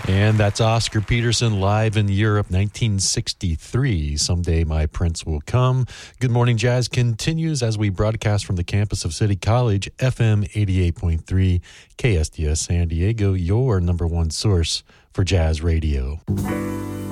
And that's Oscar Peterson live in Europe, 1963. Someday My Prince Will Come. Good Morning Jazz continues as we broadcast from the campus of City College, FM 88.3, KSDS San Diego, your number one source for jazz radio.